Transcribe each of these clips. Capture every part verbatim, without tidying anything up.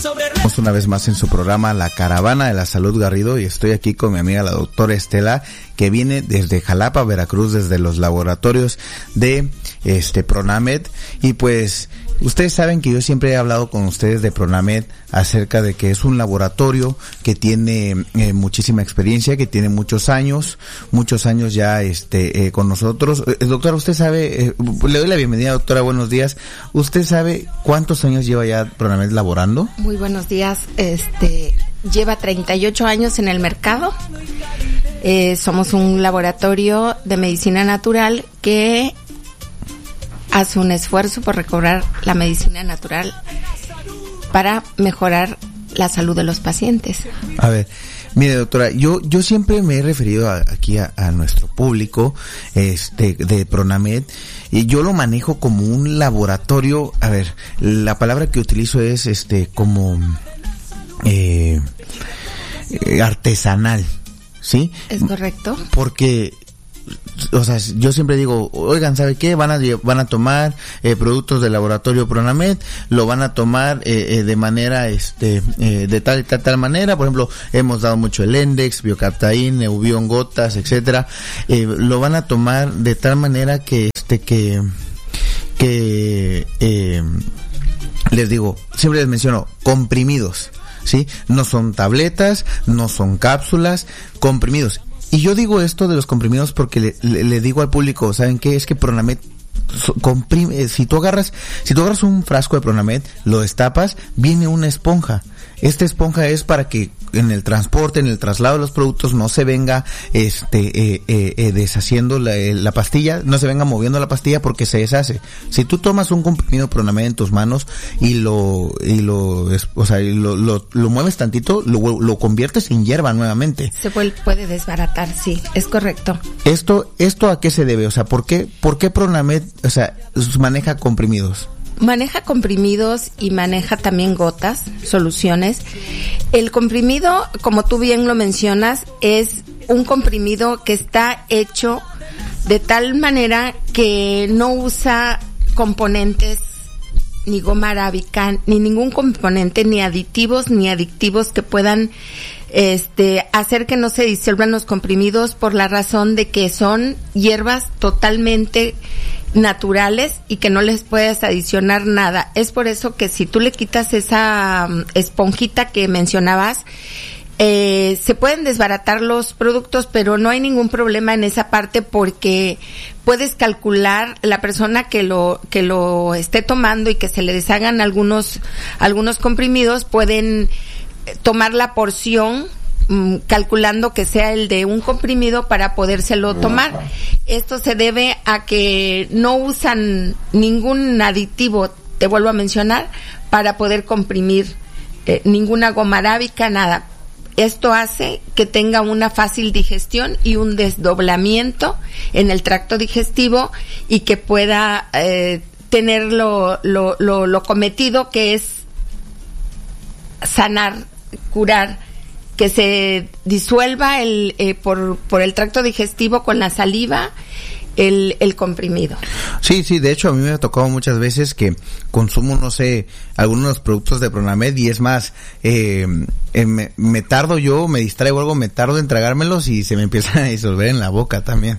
Estamos una vez más en su programa La Caravana de la Salud Garrido y estoy aquí con mi amiga la doctora Estela, que viene desde Jalapa, Veracruz, desde los laboratorios de este Pronamed. Y pues ustedes saben que yo siempre he hablado con ustedes de Pronamed acerca de que es un laboratorio que tiene eh, muchísima experiencia, que tiene muchos años, muchos años ya este eh, con nosotros. Eh, doctora, usted sabe, eh, le doy la bienvenida, doctora, buenos días. ¿Usted sabe cuántos años lleva ya Pronamed laborando? Muy buenos días, este, lleva treinta y ocho años en el mercado. Eh, somos un laboratorio de medicina natural que hace un esfuerzo por recobrar la medicina natural para mejorar la salud de los pacientes. A ver, mire, doctora, yo yo siempre me he referido a, aquí a, a nuestro público este de Pronamed y yo lo manejo como un laboratorio. A ver, la palabra que utilizo es este como eh, eh, artesanal, ¿sí? Es correcto. Porque o sea, yo siempre digo, oigan, ¿sabe qué? Van a van a tomar eh, productos del laboratorio Pronamed, lo van a tomar eh, eh, de manera, este, eh, de tal y tal, tal manera. Por ejemplo, hemos dado mucho el Endex, Biocaptain, Neubion, gotas, etcétera. Eh, lo van a tomar de tal manera que, este, que, que, eh, les digo, siempre les menciono, comprimidos, ¿sí? No son tabletas, no son cápsulas, comprimidos. Y yo digo esto de los comprimidos porque le, le, le digo al público, ¿saben qué? Es que Pronamed comprime, si tú agarras, si tú agarras un frasco de Pronamed, lo destapas, viene una esponja. Esta esponja es para que en el transporte, en el traslado de los productos no se venga este eh, eh, eh, deshaciendo la, eh, la pastilla, no se venga moviendo la pastilla porque se deshace. Si tú tomas un comprimido Pronamed en tus manos y lo y lo o sea, y lo, lo lo mueves tantito, lo lo conviertes en hierba nuevamente. Se puede, puede desbaratar, sí, es correcto. Esto esto a qué se debe, o sea, ¿por qué por qué Pronamed, o sea, maneja comprimidos? Maneja comprimidos y maneja también gotas, soluciones. El comprimido, como tú bien lo mencionas, es un comprimido que está hecho de tal manera que no usa componentes ni goma arábica, ni ningún componente, ni aditivos, ni adictivos que puedan este hacer que no se disuelvan los comprimidos, por la razón de que son hierbas totalmente naturales y que no les puedes adicionar nada. Es por eso que si tú le quitas esa um, esponjita que mencionabas, eh, se pueden desbaratar los productos, pero no hay ningún problema en esa parte porque puedes calcular la persona que lo que lo esté tomando y que se le deshagan algunos algunos comprimidos, pueden tomar la porción calculando que sea el de un comprimido para podérselo tomar. Esto se debe a que no usan ningún aditivo, te vuelvo a mencionar, para poder comprimir eh, ninguna goma arábica, nada. Esto hace que tenga una fácil digestión y un desdoblamiento en el tracto digestivo y que pueda eh, tener lo, lo, lo, lo cometido, que es sanar, curar, que se disuelva el eh, por por el tracto digestivo con la saliva el el comprimido. Sí, sí, de hecho a mí me ha tocado muchas veces que consumo, no sé, algunos productos de Pronamed y es más, eh, eh, me, me tardo yo, me distraigo algo, me tardo en tragármelos y se me empiezan a disolver en la boca también.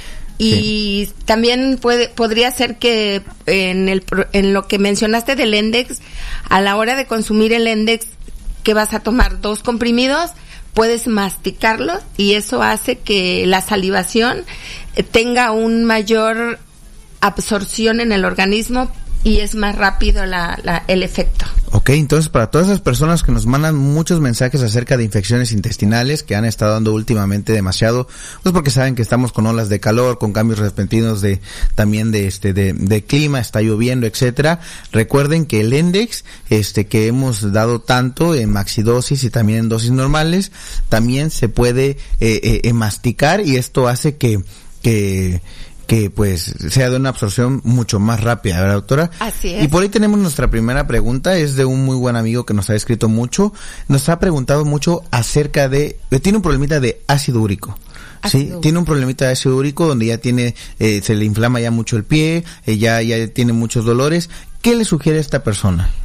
Y sí, también puede podría ser que en el en lo que mencionaste del Endex, a la hora de consumir el Endex, que vas a tomar dos comprimidos, puedes masticarlos y eso hace que la salivación tenga un mayor absorción en el organismo y es más rápido la, la, el efecto. Ok, entonces para todas esas personas que nos mandan muchos mensajes acerca de infecciones intestinales que han estado dando últimamente demasiado, pues porque saben que estamos con olas de calor, con cambios repentinos de también de este de, de clima, está lloviendo, etcétera. Recuerden que el Endex, este que hemos dado tanto en maxidosis y también en dosis normales, también se puede eh, eh, masticar y esto hace que que que pues sea de una absorción mucho más rápida, ¿verdad, doctora? Así es. Y por ahí tenemos nuestra primera pregunta, es de un muy buen amigo que nos ha escrito mucho, nos ha preguntado mucho acerca de, tiene un problemita de ácido úrico. Sí, ácido. Tiene un problemita de ácido úrico donde ya tiene, eh, se le inflama ya mucho el pie, eh, ya, ya tiene muchos dolores. ¿Qué le sugiere a esta persona?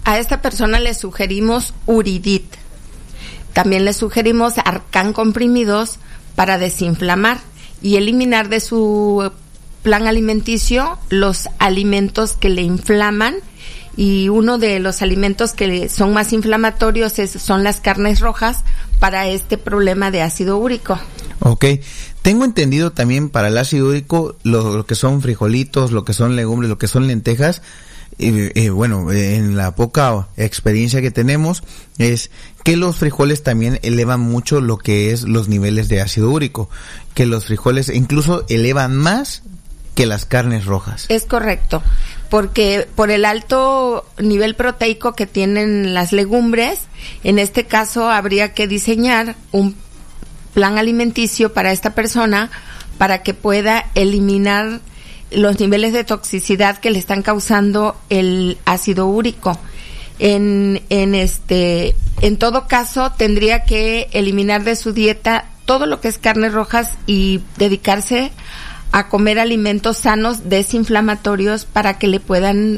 A esta persona le sugerimos Uridit. También le sugerimos Arcan comprimidos para desinflamar y eliminar de su plan alimenticio los alimentos que le inflaman, y uno de los alimentos que son más inflamatorios es, son las carnes rojas para este problema de ácido úrico. Ok. Tengo entendido también para el ácido úrico lo, lo que son frijolitos, lo que son legumbres, lo que son lentejas. Eh, eh, bueno, eh, en la poca experiencia que tenemos es que los frijoles también elevan mucho lo que es los niveles de ácido úrico, que los frijoles incluso elevan más que las carnes rojas. Es correcto, porque por el alto nivel proteico que tienen las legumbres, en este caso habría que diseñar un plan alimenticio para esta persona para que pueda eliminar los niveles de toxicidad que le están causando el ácido úrico. En, en este, en todo caso tendría que eliminar de su dieta todo lo que es carnes rojas y dedicarse a comer alimentos sanos, desinflamatorios, para que le puedan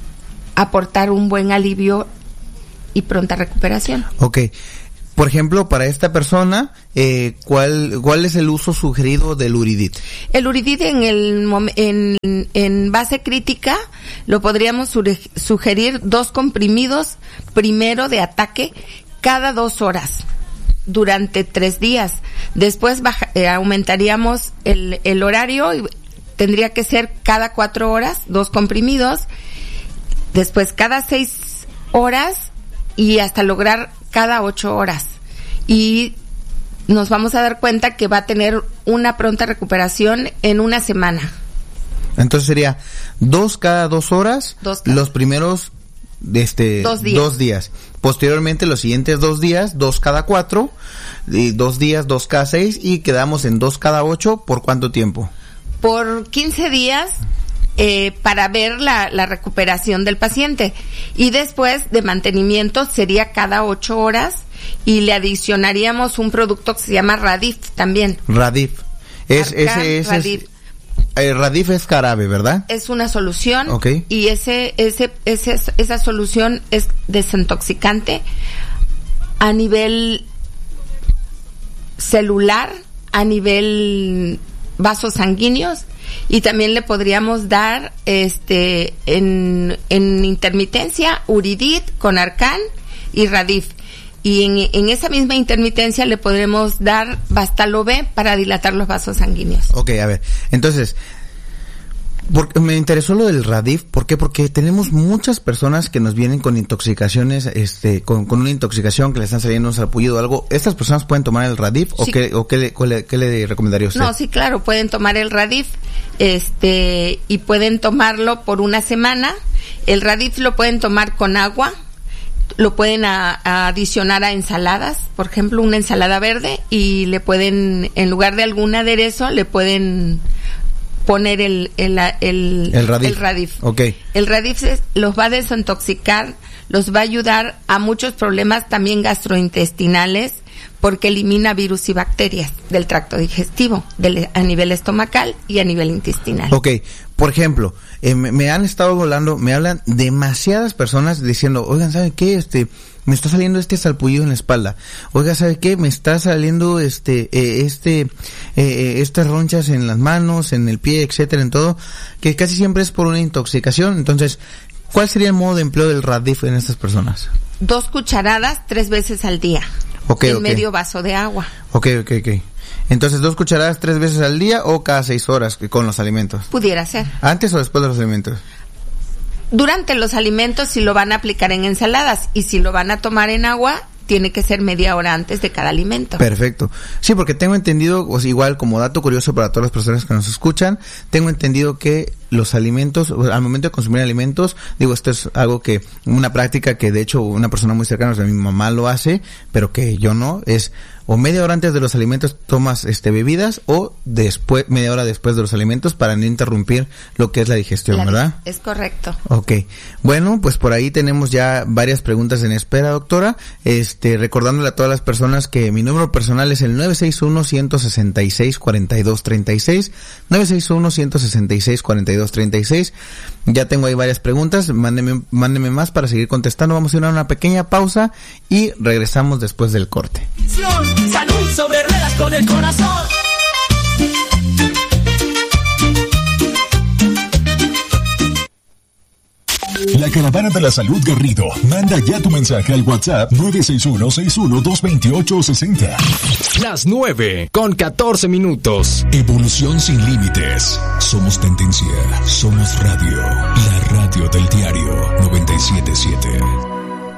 aportar un buen alivio y pronta recuperación. Ok. Por ejemplo, para esta persona, eh, ¿cuál, cuál es el uso sugerido del Uridit? El Uridit en el en, en base crítica lo podríamos sugerir dos comprimidos, primero de ataque, cada dos horas durante tres días. Después baja, eh, aumentaríamos el, el horario y tendría que ser cada cuatro horas, dos comprimidos. Después cada seis horas y hasta lograr cada ocho horas. Y nos vamos a dar cuenta que va a tener una pronta recuperación en una semana. Entonces sería dos cada dos horas, dos cada. Los primeros este dos días. dos días. Posteriormente los siguientes dos días, dos cada cuatro, y dos días, dos cada seis, y quedamos en dos cada ocho. ¿Por cuánto tiempo? Por quince días. Eh, para ver la, la recuperación del paciente, y después de mantenimiento sería cada ocho horas, y le adicionaríamos un producto que se llama Radif también. Radif. Es, Arcan, ese, ese Radif. Es, eh, Radif es jarabe, ¿verdad? Es una solución. Okay. Y ese, ese, ese, esa solución es desintoxicante a nivel celular, a nivel vasos sanguíneos, y también le podríamos dar este en, en intermitencia Uridit con Arcan y Radif, y en, en esa misma intermitencia le podremos dar Bastalo B para dilatar los vasos sanguíneos. Ok, a ver, entonces porque me interesó lo del Radif. ¿Por qué? Porque tenemos muchas personas que nos vienen con intoxicaciones, este, con, con una intoxicación que le están saliendo un sarpullido o algo. ¿Estas personas pueden tomar el Radif? ¿O, sí. qué, o qué, le, qué, le, qué le recomendaría usted? No, sí, claro, pueden tomar el Radif, este, y pueden tomarlo por una semana. El Radif lo pueden tomar con agua, lo pueden a, a adicionar a ensaladas, por ejemplo, una ensalada verde, y le pueden, en lugar de algún aderezo, le pueden poner el el el, el Radif. El Radif. Okay. El Radif es, los va a desintoxicar, los va a ayudar a muchos problemas también gastrointestinales, porque elimina virus y bacterias del tracto digestivo, del, a nivel estomacal y a nivel intestinal. Ok, por ejemplo, eh, me, me han estado hablando, me hablan demasiadas personas diciendo, oigan, ¿saben qué? Este, me está saliendo este salpullido en la espalda. Oiga, ¿sabe qué? Me está saliendo este, eh, este, eh, estas ronchas en las manos, en el pie, etcétera, en todo, que casi siempre es por una intoxicación. Entonces, ¿cuál sería el modo de empleo del Radif en estas personas? Dos cucharadas, tres veces al día. Okay, en okay. medio vaso de agua. Ok, ok, ok. Entonces, dos cucharadas tres veces al día o cada seis horas con los alimentos. Pudiera ser. ¿Antes o después de los alimentos? Durante los alimentos, si lo van a aplicar en ensaladas, y si lo van a tomar en agua, tiene que ser media hora antes de cada alimento. Perfecto. Sí, porque tengo entendido, pues, igual como dato curioso para todas las personas que nos escuchan, tengo entendido que los alimentos, al momento de consumir alimentos, digo, esto es algo que, una práctica que de hecho una persona muy cercana, o sea, mi mamá lo hace, pero que yo no, es o media hora antes de los alimentos tomas este bebidas, o después, media hora después de los alimentos, para no interrumpir lo que es la digestión, la, ¿verdad? Es correcto. Ok. Bueno, pues por ahí tenemos ya varias preguntas en espera, doctora. Este, recordándole a todas las personas que mi número personal es el nueve seis uno, uno seis seis, cuatro dos tres seis, nueve seis uno, uno seis seis, cuatro dos dos treinta y seis. Ya tengo ahí varias preguntas, mándeme, mándeme más para seguir contestando. Vamos a ir a una pequeña pausa y regresamos después del corte. Salud sobre ruedas con el corazón. La Caravana de la Salud Garrido. Manda ya tu mensaje al WhatsApp nueve seis uno, seis uno dos dos ocho seis cero. Las nueve con catorce minutos. Evolución sin límites. Somos tendencia. Somos radio. La radio del diario noventa y siete punto siete.